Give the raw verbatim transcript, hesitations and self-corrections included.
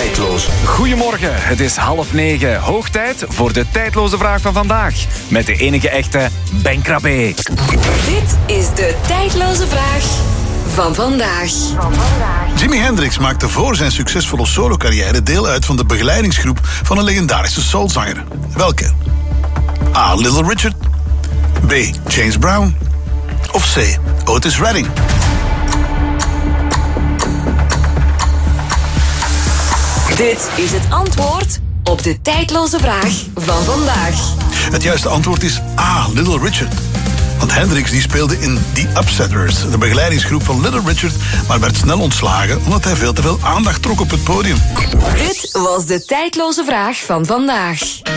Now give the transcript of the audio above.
Tijdloos. Goedemorgen, het is half negen. Hoog tijd voor de tijdloze vraag van vandaag. Met de enige echte Ben Krabbe. Dit is de tijdloze vraag van vandaag. Jimi Hendrix maakte voor zijn succesvolle solo-carrière deel uit van de begeleidingsgroep van een legendarische soulzanger. Welke? A. Little Richard. B. James Brown. Of C. Otis Redding. Dit is het antwoord op de tijdloze vraag van vandaag. Het juiste antwoord is A. Little Richard. Want Hendrix die speelde in The Upsetters, de begeleidingsgroep van Little Richard, maar werd snel ontslagen omdat hij veel te veel aandacht trok op het podium. Dit was de tijdloze vraag van vandaag.